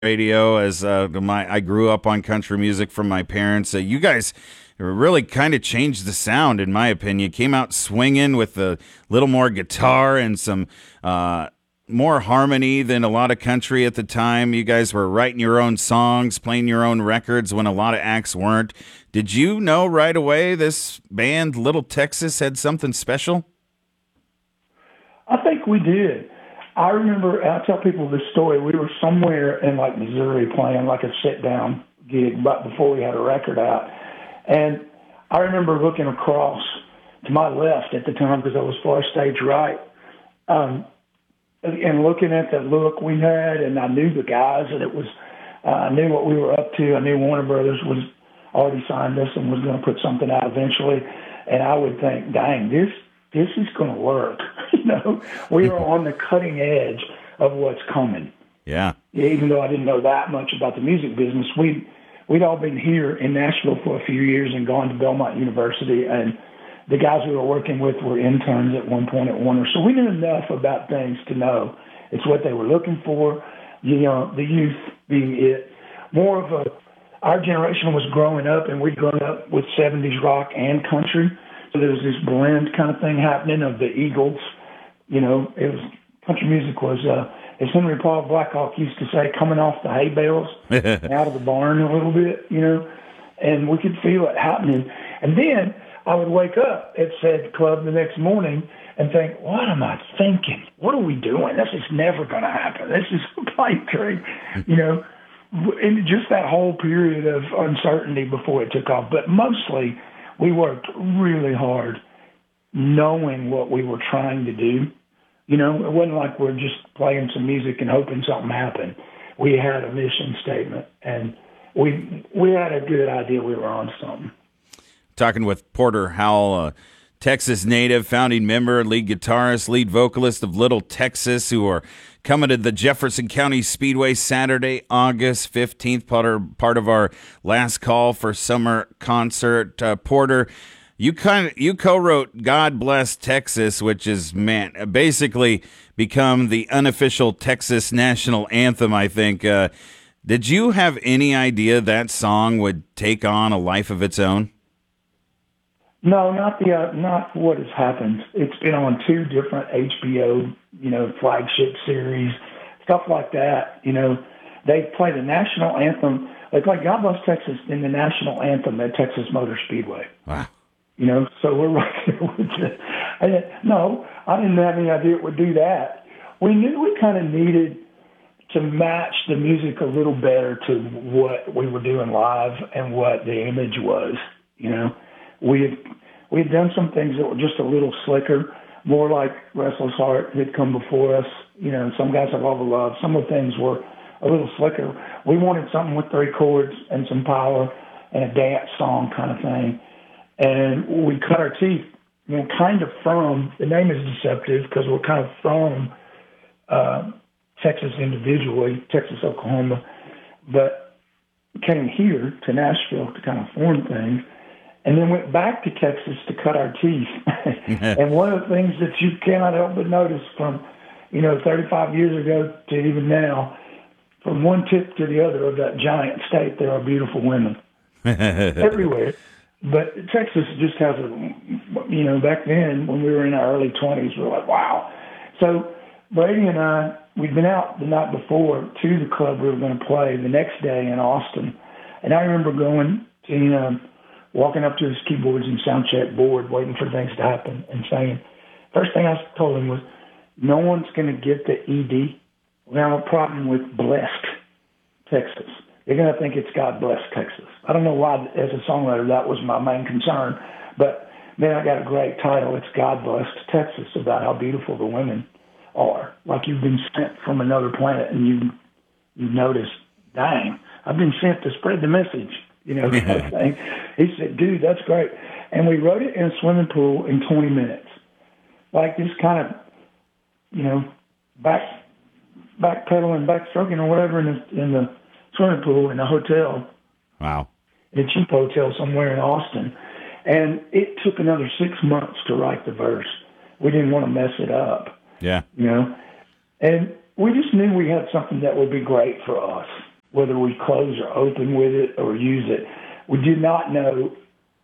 radio as I grew up on country music from my parents. You guys really kind of changed the sound, in my opinion. Came out swinging with a little more guitar and some more harmony than a lot of country at the time. You guys were writing your own songs, playing your own records when a lot of acts weren't. Did you know right away this band, Little Texas, had something special? I think we did. I remember, I tell people this story, we were somewhere in like Missouri playing like a sit-down gig right before we had a record out. And I remember looking across to my left at the time because I was far stage right, and looking at the look we had, and I knew the guys, and it was, I knew what we were up to. I knew Warner Brothers was already signed us and was going to put something out eventually. And I would think, dang, this is going to work. We are on the cutting edge of what's coming. Yeah. Even though I didn't know that much about the music business, we'd all been here in Nashville for a few years and gone to Belmont University, and the guys we were working with were interns at one point at Warner. So we knew enough about things to know it's what they were looking for, the youth being it. More of our generation was growing up, and we'd grown up with 70s rock and country. So there was this blend kind of thing happening of the Eagles. It was, country music was, as Henry Paul Blackhawk used to say, coming off the hay bales, out of the barn a little bit, and we could feel it happening. And then I would wake up at said club the next morning and think, what am I thinking? What are we doing? This is never going to happen. This is a pipe dream, and just that whole period of uncertainty before it took off. But mostly we worked really hard knowing what we were trying to do. It wasn't like we're just playing some music and hoping something happened. We had a mission statement, and we had a good idea we were on something. Talking with Porter Howell, Texas native, founding member, lead guitarist, lead vocalist of Little Texas, who are coming to the Jefferson County Speedway Saturday, August 15th, part of our last call for summer concert. Porter, you co-wrote God Bless Texas, which is, basically become the unofficial Texas national anthem, I think. Did you have any idea that song would take on a life of its own? No, not what has happened. It's been on 2 different HBO, flagship series, stuff like that. They play the national anthem. They play God Bless Texas in the national anthem at Texas Motor Speedway. Wow. So we're right there with it. No, I didn't have any idea it would do that. We knew we kind of needed to match the music a little better to what we were doing live and what the image was, We had done some things that were just a little slicker, more like Restless Heart had come before us. Some Guys Have All the Love. Some of the things were a little slicker. We wanted something with 3 chords and some power and a dance song kind of thing. And we cut our teeth, kind of from, the name is deceptive because we're kind of from Texas individually, Texas, Oklahoma, but came here to Nashville to kind of form things. And then went back to Texas to cut our teeth. And one of the things that you cannot help but notice from, 35 years ago to even now, from one tip to the other of that giant state, there are beautiful women everywhere. But Texas just has back then when we were in our early 20s, we were like, wow. So Brady and I, we'd been out the night before to the club we were going to play the next day in Austin. And I remember going to, walking up to his keyboards and sound check board, waiting for things to happen, and saying, first thing I told him was, no one's going to get the ED. We have a problem with blessed Texas. They're going to think it's God Bless Texas. I don't know why, as a songwriter, that was my main concern, but then I got a great title. It's God Blessed Texas, about how beautiful the women are. Like you've been sent from another planet, and you notice, dang, I've been sent to spread the message. Kind of thing. He said, dude, that's great. And we wrote it in a swimming pool in 20 minutes. Like this kind of, backpedaling, backstroking or whatever in the swimming pool in a hotel. Wow. In a cheap hotel somewhere in Austin. And it took another 6 months to write the verse. We didn't want to mess it up. Yeah. And we just knew we had something that would be great for us. whether we close or open with it or use it. We did not know,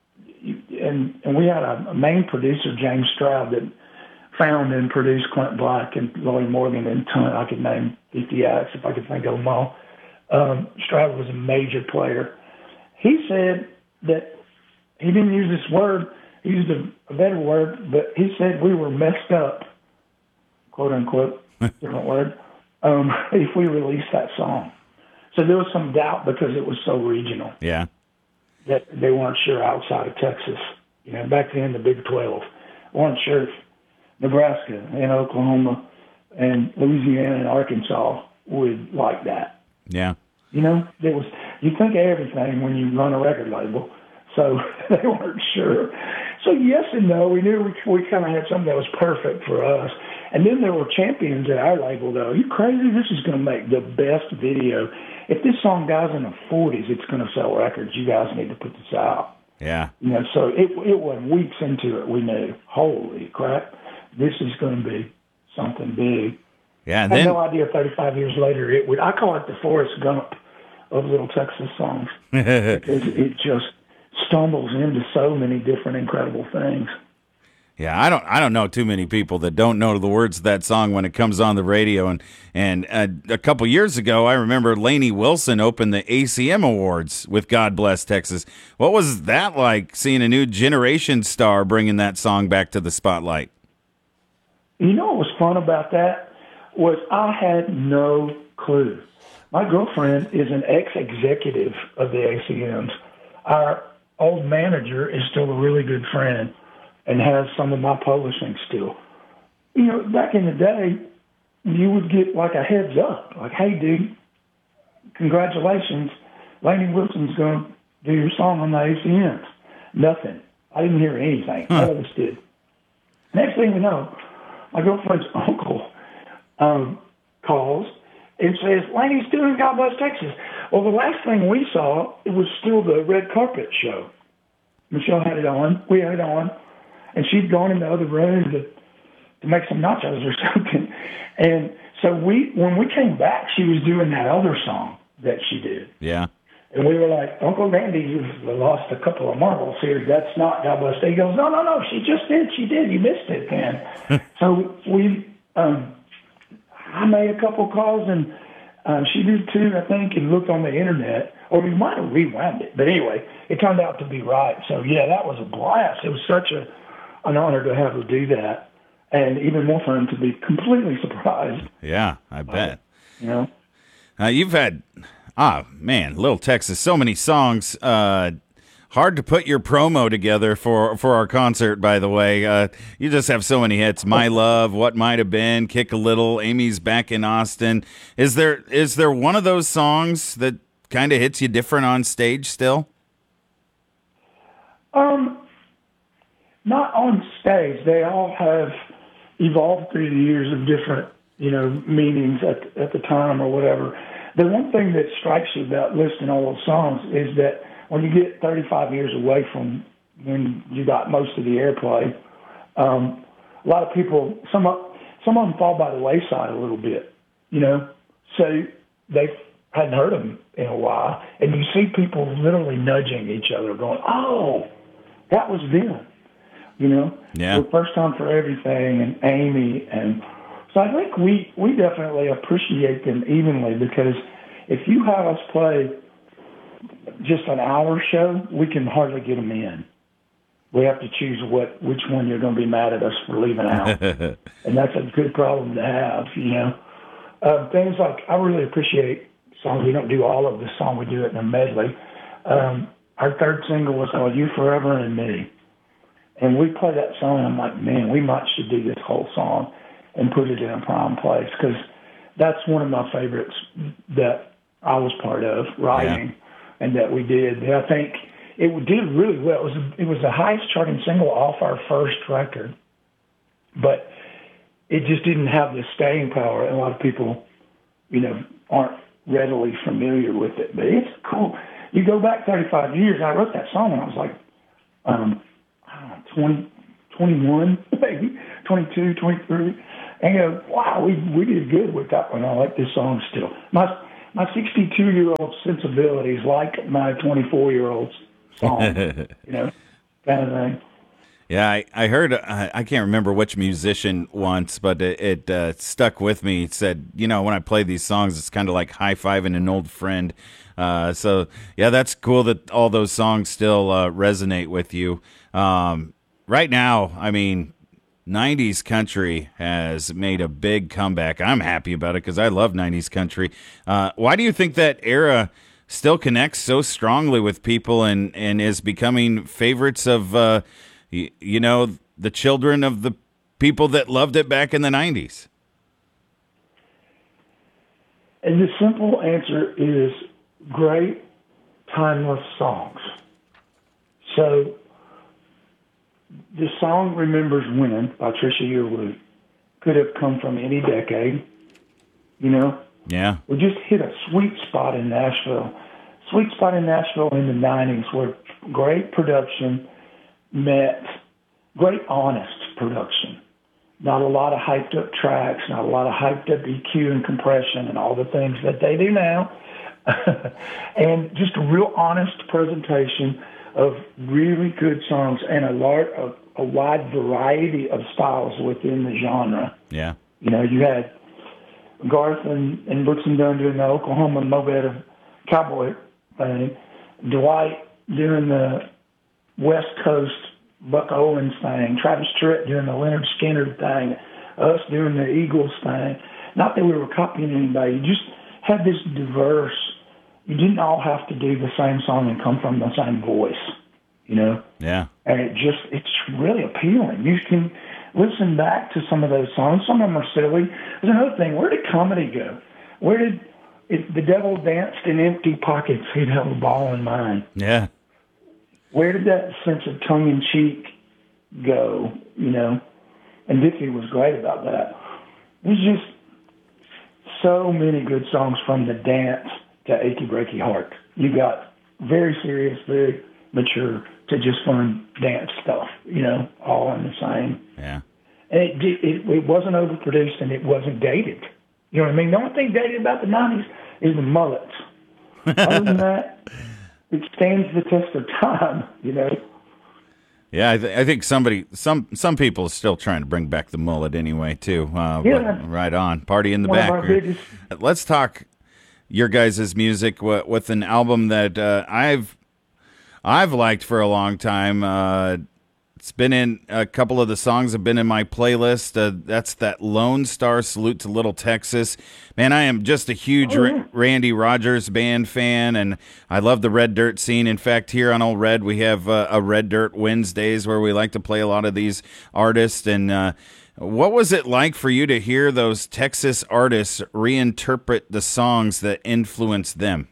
and we had a main producer, James Stroud, that found and produced Clint Black and Lloyd Morgan and ton. I could name 50 acts if I could think of them all. Stroud was a major player. He said that he didn't use this word. He used a better word, but he said we were messed up, quote unquote, different word, if we released that song. So there was some doubt because it was so regional. Yeah. That they weren't sure outside of Texas. You know, back then the Big 12 weren't sure if Nebraska and Oklahoma and Louisiana and Arkansas would like that. Yeah. You know, you think of everything when you run a record label, so they weren't sure. So yes and no, we knew we kind of had something that was perfect for us. And then there were champions at our label, though. Are you crazy? This is going to make the best video. If this song dies in the 40s, it's going to sell records. You guys need to put this out. Yeah. You know, so it was weeks into it. We knew, holy crap, this is going to be something big. Yeah. I had no idea 35 years later it would. I call it the Forrest Gump of Little Texas songs because it just stumbles into so many different incredible things. Yeah, I don't know too many people that don't know the words of that song when it comes on the radio. And a couple years ago, I remember Lainey Wilson opened the ACM Awards with God Bless Texas. What was that like, seeing a new generation star bringing that song back to the spotlight? You know what was fun about that was I had no clue. My girlfriend is an ex-executive of the ACMs. Our old manager is still a really good friend and has some of my publishing still. You know, back in the day, you would get like a heads up, like, hey, dude, congratulations, Lainey Wilson's going to do your song on the ACMs. Nothing. I didn't hear anything. None of us did. Next thing we know, my girlfriend's uncle calls and says, Lainey's doing God Bless Texas. Well, the last thing we saw, it was still the red carpet show. Michelle had it on. We had it on. And she'd gone in the other room to make some nachos or something. And so when we came back, she was doing that other song that she did. Yeah. And we were like, Uncle Randy, you've lost a couple of marbles here. That's not God Bless. He goes, no, she just did. She did. You missed it, man. So I made a couple calls, and she did too, I think, and looked on the internet. Or we might have rewound it. But anyway, it turned out to be right. So, yeah, that was a blast. It was such an honor to have her do that, and even more fun to be completely surprised. Yeah, I bet. You know? You've had, Little Texas, so many songs. Hard to put your promo together for our concert, by the way. You just have so many hits. My Love, What Might Have Been, Kick a Little, Amy's Back in Austin. Is there one of those songs that kind of hits you different on stage still? Not on stage. They all have evolved through the years of different, meanings at the time or whatever. The one thing that strikes you about listening to all those songs is that when you get 35 years away from when you got most of the airplay, a lot of people, some of them fall by the wayside a little bit, so they hadn't heard them in a while. And you see people literally nudging each other going, oh, that was them. Yeah. The First Time for Everything and Amy. And so I think we definitely appreciate them evenly, because if you have us play just an hour show, we can hardly get them in. We have to choose which one you're going to be mad at us for leaving out. And that's a good problem to have, Things like, I really appreciate songs. We don't do all of the song. We do it in a medley. Our third single was called You Forever and Me. And we play that song, and I'm like, man, we might should do this whole song and put it in a prime place, because that's one of my favorites that I was part of writing and that we did. And I think it did really well. It was the highest charting single off our first record, but it just didn't have the staying power. And a lot of people, aren't readily familiar with it. But it's cool. You go back 35 years, I wrote that song when I was like, 21, maybe 22, 23, and wow, we did good with that one. I like this song still. my 62-year-old sensibilities like my 24-year-old song, kind of thing. Yeah, I heard, I can't remember which musician once, but it stuck with me. It said, when I play these songs, it's kind of like high-fiving an old friend. So, yeah, that's cool that all those songs still resonate with you. Right now, I mean, 90s country has made a big comeback. I'm happy about it because I love 90s country. Why do you think that era still connects so strongly with people and is becoming favorites of the children of the people that loved it back in the 90s? And the simple answer is great, timeless songs. So the song Remembers When by Trisha Yearwood could have come from any decade, Yeah. We just hit a sweet spot in Nashville. Sweet spot in Nashville in the 90s where great production met great honest production. Not a lot of hyped up tracks, not a lot of hyped up EQ and compression and all the things that they do now. And just a real honest presentation of really good songs and a wide variety of styles within the genre. Yeah. You had Garth and Brooks and Dunn doing the Oklahoma Moped cowboy thing, Dwight doing the West Coast Buck Owens thing, Travis Tritt doing the Leonard Skinner thing, us doing the Eagles thing. Not that we were copying anybody. You just had this diverse. You didn't all have to do the same song and come from the same voice, Yeah. And it's really appealing. You can listen back to some of those songs. Some of them are silly. There's another thing. Where did comedy go? Where did the devil danced in empty pockets? He'd have a ball in mine. Yeah. Where did that sense of tongue-in-cheek go, And Dickie was great about that. There's just so many good songs from the dance to Achy Breaky Heart. You got very serious, very mature to just fun dance stuff, all in the same. Yeah. And it wasn't overproduced and it wasn't dated. You know what I mean? The only thing dated about the 90s is the mullets. Other than that, it stands the test of time, Yeah, I think some people are still trying to bring back the mullet anyway too. Yeah. But right on, party in the back. Let's talk your guys' music with an album that I've liked for a long time. It's been in a couple of the songs have been in my playlist. That's that Lone Star Salute to Little Texas. Man, I am just a huge Randy Rogers band fan, and I love the Red Dirt scene. In fact, here on Old Red, we have a Red Dirt Wednesdays where we like to play a lot of these artists. And what was it like for you to hear those Texas artists reinterpret the songs that influenced them?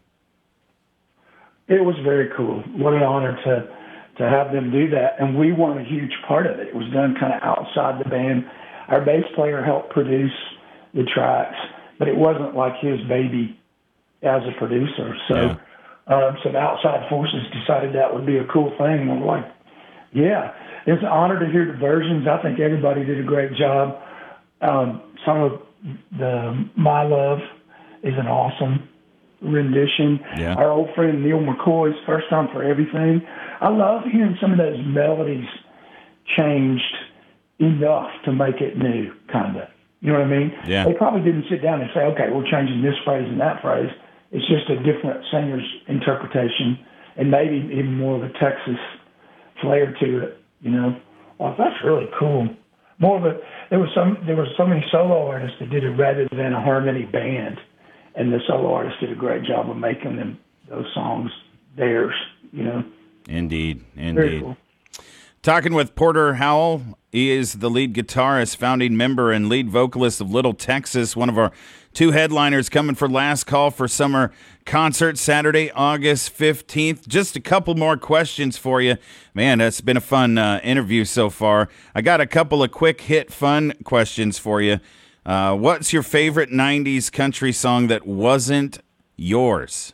It was very cool. What an honor to have them do that. And we weren't a huge part of it. It was done kind of outside the band. Our bass player helped produce the tracks, but it wasn't like his baby as a producer. So some outside forces decided that would be a cool thing. And we're like, yeah, it's an honor to hear the versions. I think everybody did a great job. Some of the My Love is an awesome rendition. Yeah. Our old friend Neil McCoy's First Time for Everything. I love hearing some of those melodies changed enough to make it new, kind of. You know what I mean? Yeah. They probably didn't sit down and say, okay, we're changing this phrase and that phrase. It's just a different singer's interpretation and maybe even more of a Texas flair to it, Well, that's really cool. More of a, there were so many solo artists that did it rather than a harmony band. And the solo artists did a great job of making those songs theirs, Indeed. Very cool. Talking with Porter Howell. He is the lead guitarist, founding member, and lead vocalist of Little Texas, one of our two headliners coming for Last Call for Summer concert Saturday, August 15th. Just a couple more questions for you. Man, that's been a fun interview so far. I got a couple of quick hit fun questions for you. What's your favorite 90s country song that wasn't yours?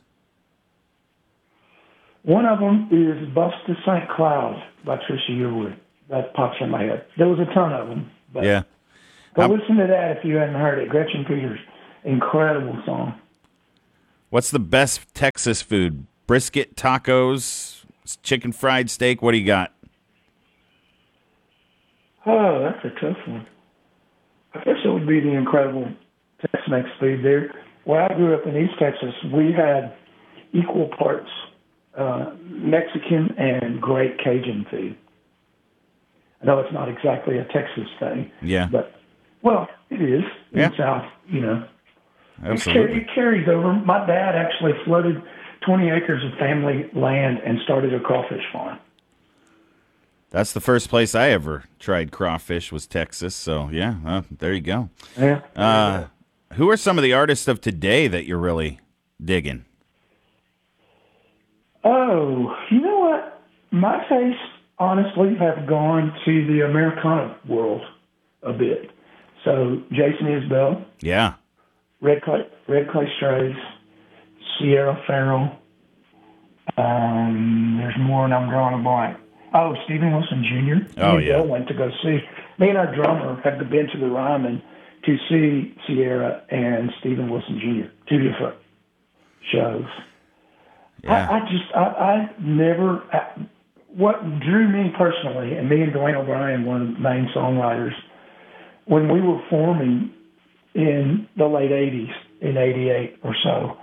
One of them is Bust to St. Cloud by Trisha Yearwood. That pops in my head. There was a ton of them. But Yeah. Go listen to that if you hadn't heard it. Gretchen Peters. Incredible song. What's the best Texas food? Brisket, tacos, chicken fried steak? What do you got? Oh, that's a tough one. I guess it would be the incredible Tex-Mex food there. Where I grew up in East Texas, we had equal parts Mexican and great Cajun food. I know it's not exactly a Texas thing. Yeah. But, well, it is in the South, Absolutely. It carries over. My dad actually flooded 20 acres of family land and started a crawfish farm. That's the first place I ever tried crawfish was Texas. So, there you go. Yeah. Who are some of the artists of today that you're really digging? Oh, you know what? My tastes, honestly, have gone to the Americana world a bit. So, Jason Isbell. Yeah. Red Clay Strays, Sierra Farrell. There's more, and I'm drawing a blank. Oh, Stephen Wilson Jr. Oh, yeah. Went to go see. Me and our drummer have been to the Ryman to see Sierra and Stephen Wilson Jr. 2 different shows. Yeah. I never. What drew me personally, and me and Dwayne O'Brien, one of the main songwriters, when we were forming in the late 80s, in 88 or so,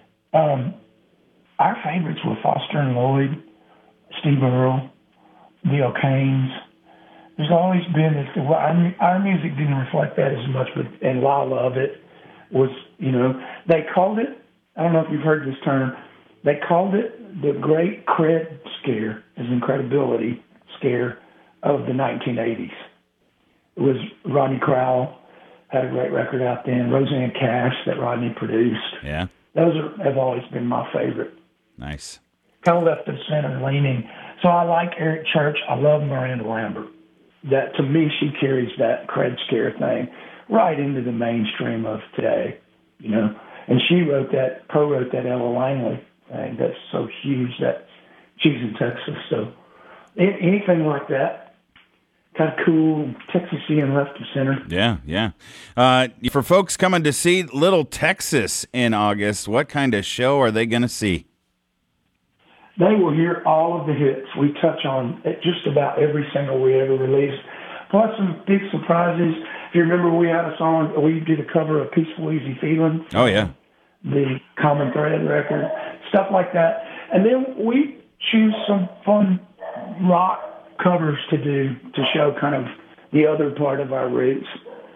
our favorites were Foster and Lloyd, Steve Earle, the O'Kanes. There's always been this. Our music didn't reflect that as much, but and Lila of it was, they called it. I don't know if you've heard this term. They called it the Great Cred Scare, as incredibility scare of the 1980s. It was Rodney Crowell had a great record out then. Roseanne Cash that Rodney produced. Yeah. Those have always been my favorite. Nice. Kind of left of center leaning. So I like Eric Church. I love Miranda Lambert. That to me, she carries that cred scare thing right into the mainstream of today, And she co-wrote that Ella Langley thing. That's so huge that she's in Texas. So anything like that, kind of cool, Texas-y and left of center. Yeah. For folks coming to see Little Texas in August, what kind of show are they going to see? They will hear all of the hits. We touch on just about every single we ever released, plus some big surprises. If you remember, we had a song, we did a cover of Peaceful Easy Feeling. Oh, yeah. The Common Thread record, stuff like that. And then we choose some fun rock covers to do to show kind of the other part of our roots.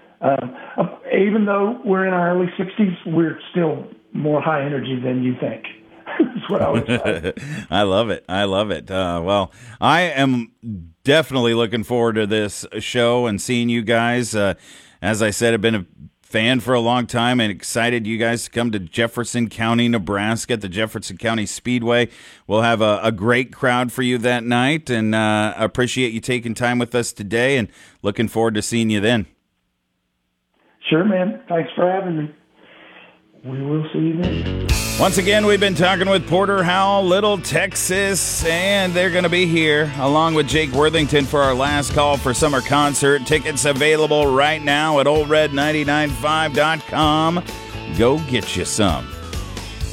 Even though we're in our early 60s, we're still more high energy than you think. That's what I would say. I love it. Well, I am definitely looking forward to this show and seeing you guys. As I said, I've been a fan for a long time and excited you guys to come to Jefferson County, Nebraska at the Jefferson County Speedway. We'll have a great crowd for you that night, and I appreciate you taking time with us today and looking forward to seeing you then. Sure, man. Thanks for having me. We will see you then. Once again, we've been talking with Porter Howell, Little Texas, and they're going to be here along with Jake Worthington for our last call for summer concert. Tickets available right now at oldred995.com. Go get you some.